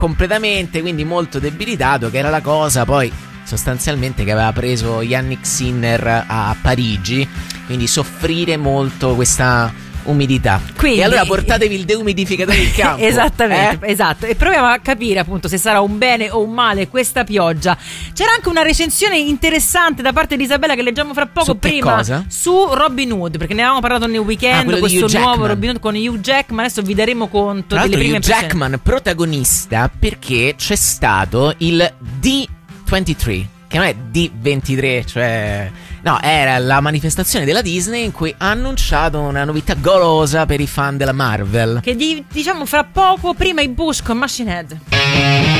completamente, quindi molto debilitato, che era la cosa poi sostanzialmente che aveva preso Yannick Sinner a Parigi, quindi soffrire molto questa umidità. Quindi, e allora portatevi il deumidificatore in campo. Esattamente, esatto. E proviamo a capire appunto se sarà un bene o un male questa pioggia. C'era anche una recensione interessante da parte di Isabella che leggiamo fra poco, prima cosa? Su Robin Hood, perché ne avevamo parlato nel weekend, questo nuovo Robin Hood con Hugh Jackman. Adesso vi daremo conto delle prime impressioni. Hugh Jackman protagonista, perché c'è stato il D23, che non è D23, cioè no, era la manifestazione della Disney in cui ha annunciato una novità golosa per i fan della Marvel, che diciamo fra poco, prima i Bush con Machine Head.